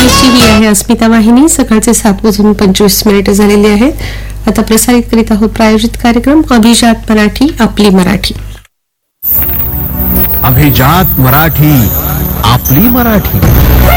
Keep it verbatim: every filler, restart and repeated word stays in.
चोवीसची ही आहे अस्मिता वाहिनी. सकाळचे सात वाजून पंचवीस मिनिटं झालेली आहेत. आता प्रसारित करीत आहोत प्रायोजित कार्यक्रम अभिजात मराठी आपली मराठी. अभिजात मराठी आपली मराठी.